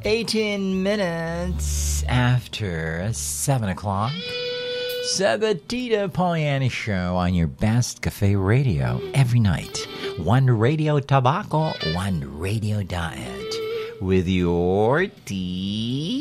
18 minutes after 7 o'clock. Sabatita Pollyanna Show on your best cafe radio every night. One radio tobacco, one radio diet. With your tea.